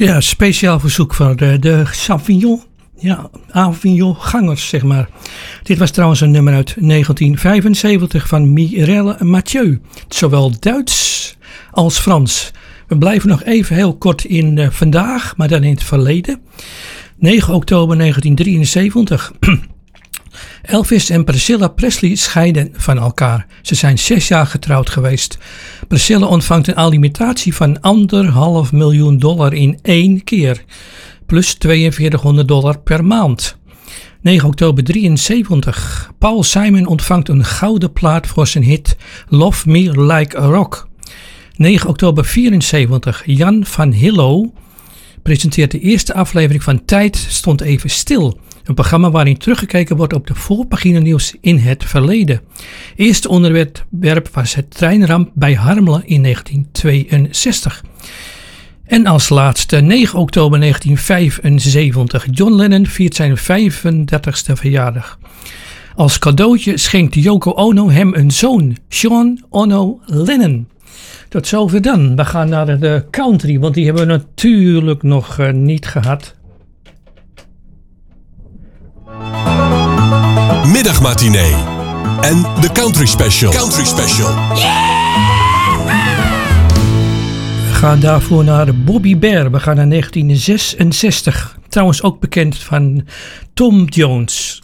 Ja, speciaal verzoek van de Champignon. Ja, Avignon-gangers, zeg maar. Dit was trouwens een nummer uit 1975 van Mireille Mathieu. Zowel Duits als Frans. We blijven nog even heel kort in vandaag, maar dan in het verleden. 9 oktober 1973. Elvis en Priscilla Presley scheiden van elkaar. Ze zijn 6 jaar getrouwd geweest. Priscilla ontvangt een alimentatie van $1,5 miljoen in 1 keer. Plus $4200 per maand. 9 oktober 73. Paul Simon ontvangt een gouden plaat voor zijn hit Love Me Like a Rock. 9 oktober 74. Jan van Hillo presenteert de eerste aflevering van Tijd stond even stil. Een programma waarin teruggekeken wordt op de voorpagina nieuws in het verleden. Eerste onderwerp was het treinramp bij Harmelen in 1962. En als laatste 9 oktober 1975. John Lennon viert zijn 35ste verjaardag. Als cadeautje schenkt Yoko Ono hem een zoon, John Ono Lennon. Tot zover dan. We gaan naar de country, want die hebben we natuurlijk nog niet gehad. Middagmatinee en de Country Special. Country Special. We gaan daarvoor naar Bobby Bare. We gaan naar 1966. Trouwens ook bekend van Tom Jones.